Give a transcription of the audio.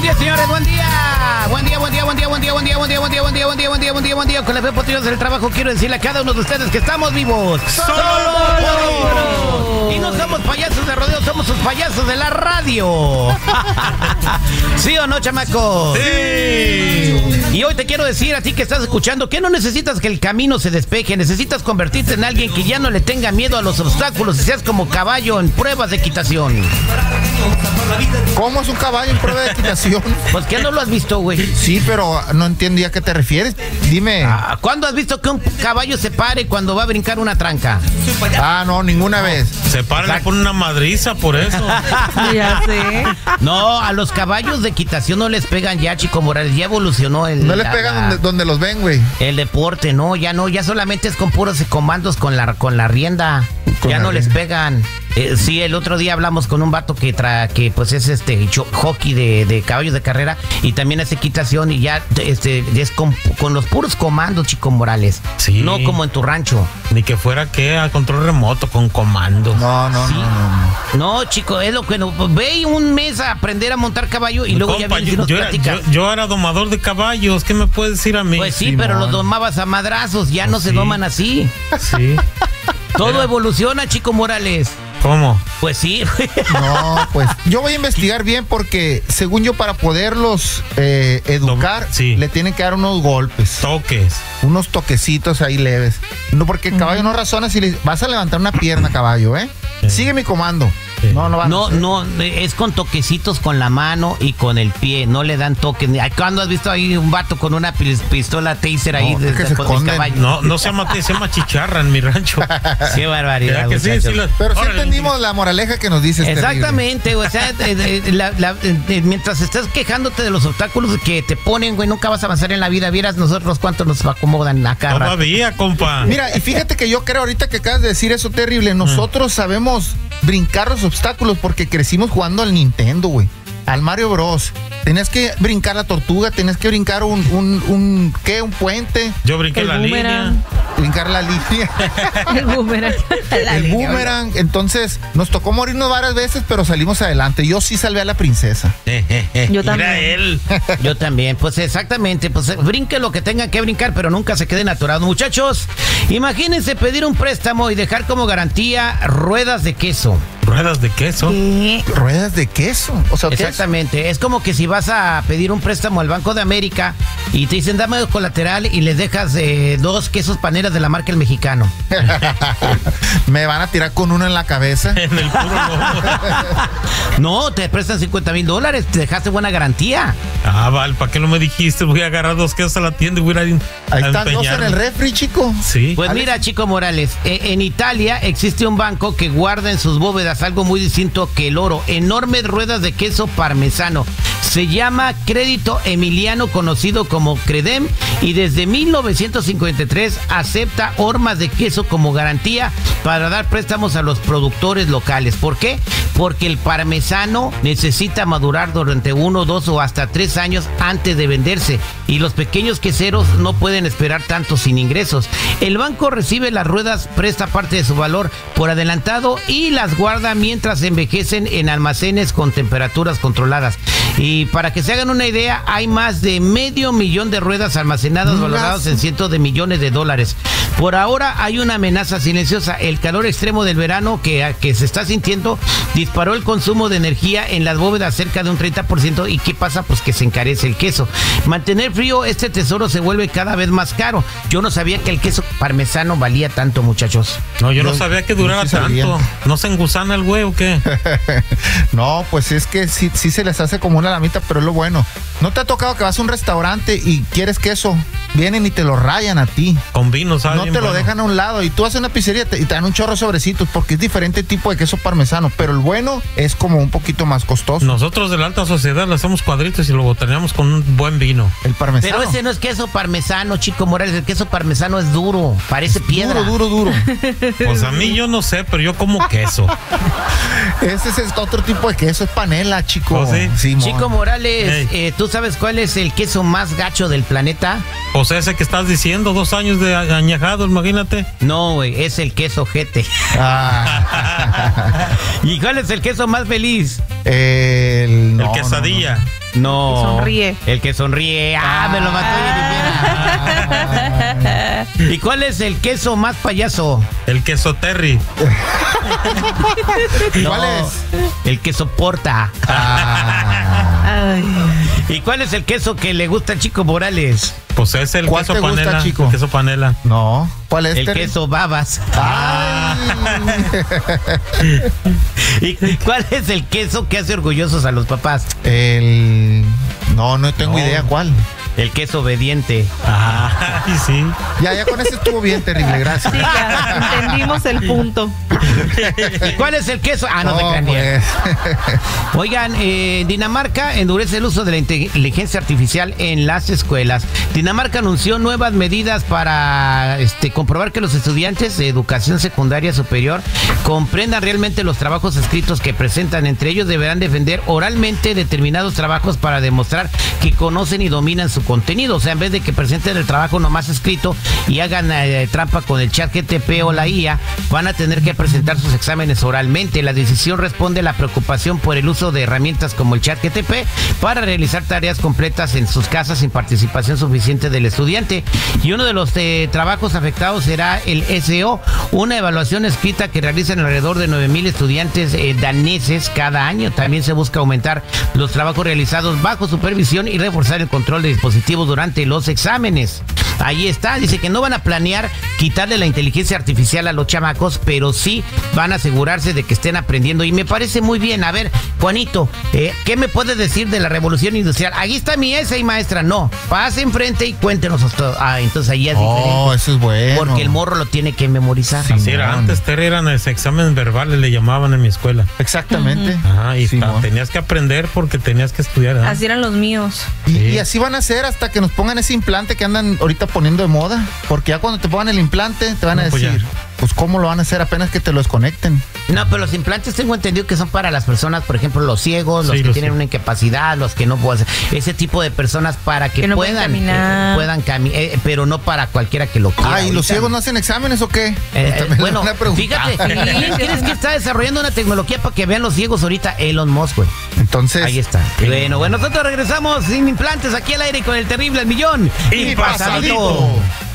Buen día, señores, buen día. Buen día. Con la fe potrillos del trabajo quiero decirle a cada uno de ustedes que estamos vivos. ¡Solo! Y no somos payasos de rodeo, somos sus payasos de la radio. ¿Sí o no, chamaco? Sí. Y hoy te quiero decir a ti que estás escuchando que no necesitas que el camino se despeje, necesitas convertirte en alguien que ya no le tenga miedo a los obstáculos y seas como caballo en pruebas de equitación. ¿Cómo es un caballo en prueba de equitación? Pues que no lo has visto, güey. Sí, pero no entendí a qué te refieres. Dime. ¿Cuándo has visto que un caballo se pare cuando va a brincar una tranca? No, ninguna vez. Se para, le pone una madriza por eso. Ya sé. No, a los caballos de equitación no les pegan ya, Chico Morales. Ya evolucionó el... No les pegan donde los ven, güey. El deporte, no, ya solamente es con puros comandos con la rienda. Ya no les pegan. Sí, el otro día hablamos con un vato que pues es hockey de caballos de carrera y también hace equitación y ya es con los puros comandos, Chico Morales. Sí. No como en tu rancho. Ni que fuera a control remoto con comandos. No, chico, es lo que ve un mes a aprender a montar caballo y luego compa, ya vienes y nos platicas. Yo era domador de caballos, ¿qué me puedes decir a mí? Pues sí, pero los domabas a madrazos, ya no se doman así. Sí. Todo evoluciona, Chico Morales. ¿Cómo? Pues sí. No, pues yo voy a investigar bien porque según yo para poderlos educar le tienen que dar unos golpes. Toques. Unos toquecitos ahí leves. No, porque el caballo no razona si le vas a levantar una pierna, caballo, ¿eh? Sí. Sigue mi comando. Sí. No, es con toquecitos con la mano y con el pie, no le dan toques. ¿Cuándo has visto ahí un vato con una pistola taser ahí que se esconden. caballo? No se llama chicharra en mi rancho. Qué barbaridad. Que sí, pero sí entendimos la moraleja que nos dices. Exactamente, o sea, mientras estás quejándote de los obstáculos que te ponen, güey, nunca vas a avanzar en la vida. Vieras nosotros cuánto nos acomodan acá. Todavía, compa. Mira, y fíjate que yo creo ahorita que acabas de decir eso terrible, nosotros sabemos brincar los obstáculos porque crecimos jugando al Nintendo, güey. Al Mario Bros. Tenías que brincar la tortuga, tenías que brincar un puente. Yo brinqué la línea. Brincar la línea. El boomerang. El boomerang. Entonces, nos tocó morirnos varias veces, pero salimos adelante. Yo sí salvé a la princesa. Yo también. Mira él. Yo también, pues exactamente, pues brinque lo que tengan que brincar, pero nunca se queden atorados. Muchachos, imagínense pedir un préstamo y dejar como garantía ruedas de queso. ¿Ruedas de queso? ¿Qué? ¿Ruedas de queso? O sea, exactamente, es como que si vas a pedir un préstamo al Banco de América y te dicen dame colateral y les dejas 2 quesos paneras de la marca El Mexicano. Me van a tirar con uno en la cabeza. En el puro lomo. No, te prestan $50,000, te dejaste buena garantía. Val, ¿para qué no me dijiste? Voy a agarrar 2 quesos a la tienda y voy a ir a Ahí están 2 en empeñarme. el refri, chico. Sí. Pues mira, Chico Morales, en Italia existe un banco que guarda en sus bóvedas algo muy distinto que el oro, enormes ruedas de queso parmesano. Se llama Crédito Emiliano, conocido como Credem, y desde 1953 acepta hormas de queso como garantía para dar préstamos a los productores locales. ¿Por qué? Porque el parmesano necesita madurar durante 1, 2 o hasta 3 años antes de venderse, y los pequeños queseros no pueden esperar tanto sin ingresos. El banco recibe las ruedas, presta parte de su valor por adelantado y las guarda mientras envejecen en almacenes con temperaturas controladas. Y para que se hagan una idea, hay más de $500,000 de ruedas almacenadas valoradas en cientos de millones de dólares. Por ahora hay una amenaza silenciosa. El calor extremo del verano que se está sintiendo disparó el consumo de energía en las bóvedas cerca de un 30%. ¿Y qué pasa? Pues que se encarece el queso. Mantener frío este tesoro se vuelve cada vez más caro. Yo no sabía que el queso parmesano valía tanto, muchachos. No, yo no sabía que durara tanto. ¿No se engusana el güey o qué? No, pues es que sí se les hace como una lamita, pero es lo bueno. ¿No te ha tocado que vas a un restaurante y quieres queso? Vienen y te lo rayan a ti. Con vino, ¿sabes? No te lo dejan a un lado. Y tú vas a una pizzería y te dan un chorro de sobrecitos porque es diferente tipo de queso parmesano. Pero el bueno es como un poquito más costoso. Nosotros de la alta sociedad le hacemos cuadritos y lo botaneamos con un buen vino. El parmesano. Pero ese no es queso parmesano, Chico Morales. El queso parmesano es duro, parece piedra. Duro. Pues a mí yo no sé, pero yo como queso. Ese es otro tipo de queso, es panela, chico. ¿Oh, sí? Sí, Chico Morales, ¿tú sabes cuál es el queso más gacho del planeta? O sea, ese que estás diciendo, 2 años de añejado, imagínate. No, güey, es el queso jete. ¿Y cuál es el queso más feliz? El quesadilla. No. Que sonríe. El que sonríe. Me lo mató Jennifer. ¿Y cuál es el queso más payaso? El queso Terry. ¿Cuál es? El que soporta. Ay. ¿Y cuál es el queso que le gusta a Chico Morales? Pues es el ¿Cuál queso te gusta, panela. chico? El queso panela. No. ¿Cuál es? El Terry? queso babas. Ay. ¿Y cuál es el queso que hace orgullosos a los papás? No tengo idea cuál. El queso obediente. Ay, sí. Ya con eso estuvo bien terrible, gracias. Sí, ya entendimos el punto. ¿Y cuál es el queso? No te crean. pues. Oigan, Dinamarca endurece el uso de la inteligencia artificial en las escuelas. Dinamarca anunció nuevas medidas para comprobar que los estudiantes de educación secundaria superior comprendan realmente los trabajos escritos que presentan. Entre ellos deberán defender oralmente determinados trabajos para demostrar que conocen y dominan su contenido. O sea, en vez de que presenten el trabajo nomás escrito y hagan trampa con el ChatGPT o la IA, van a tener que presentar sus exámenes oralmente. La decisión responde a la preocupación por el uso de herramientas como el ChatGPT para realizar tareas completas en sus casas sin participación suficiente del estudiante. Y uno de los trabajos afectados será el SEO, una evaluación escrita que realizan alrededor de 9,000 estudiantes daneses cada año. También se busca aumentar los trabajos realizados bajo supervisión y reforzar el control de dispositivos durante los exámenes. Ahí está, dice que no van a planear quitarle la inteligencia artificial a los chamacos, pero sí van a asegurarse de que estén aprendiendo. Y me parece muy bien. A ver, Juanito, ¿qué me puedes decir de la revolución industrial? Aquí está mi y maestra. No, pase enfrente y cuéntenos todo. Entonces ahí es diferente. Eso es bueno. Porque el morro lo tiene que memorizar. Sí. Así era antes, Terry, eran exámenes verbales, le llamaban en mi escuela. Exactamente. Ajá, y Simón. tenías que aprender porque tenías que estudiar. ¿eh? Así eran los míos. Y así van a ser hasta que nos pongan ese implante que andan ahorita poniendo de moda. Porque ya cuando te pongan el implante, te van a pues decir, ya. pues cómo lo van a hacer apenas que te lo desconecten. No, pero los implantes tengo entendido que son para las personas, por ejemplo, los ciegos, los Sí, que los tienen ciegos. una incapacidad, los que no pueden hacer. Ese tipo de personas para que, Que no pueden caminar. caminar, pero no para cualquiera que lo quiera. ¿Y los ahorita. ciegos no hacen exámenes o qué? Pues también Bueno, una pregunta. fíjate, ¿quién crees que está desarrollando una tecnología para que vean los ciegos ahorita? Elon Musk, güey. Entonces, Ahí está. Bueno, nosotros regresamos sin implantes aquí al aire con el terrible al millón Y pasadito.